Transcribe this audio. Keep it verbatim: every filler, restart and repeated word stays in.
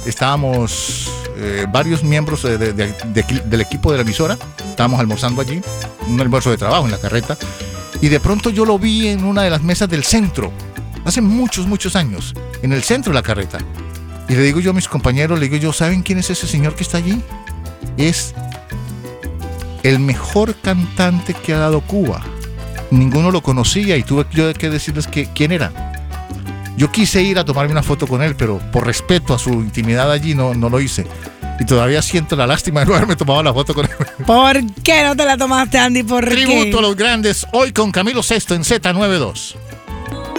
estábamos eh, varios miembros de, de, de, de, del equipo de la emisora, estábamos almorzando allí, un almuerzo de trabajo en la carreta, y de pronto yo lo vi en una de las mesas del centro, hace muchos, muchos años, en el centro de la carreta. Y le digo yo a mis compañeros, le digo yo, ¿saben quién es ese señor que está allí? Es el mejor cantante que ha dado Cuba. Ninguno lo conocía y tuve yo que decirles que, quién era. Yo quise ir a tomarme una foto con él, pero por respeto a su intimidad allí no, no lo hice. Y todavía siento la lástima de no haberme tomado la foto con él. ¿Por qué no te la tomaste, Andy? ¿Por qué? Tributo a los grandes, hoy con Camilo Sesto en Z noventa y dos.